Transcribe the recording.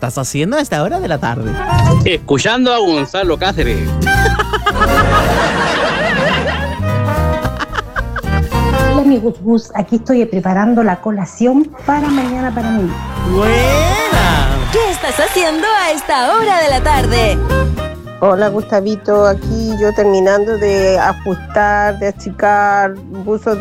estás haciendo a esta hora de la tarde? Escuchando a Gonzalo Cáceres. Hola, mi Gus, aquí estoy preparando la colación para mañana para mí. ¡Buena! ¿Qué estás haciendo a esta hora de la tarde? Hola Gustavito, aquí yo terminando de ajustar, de achicar buzos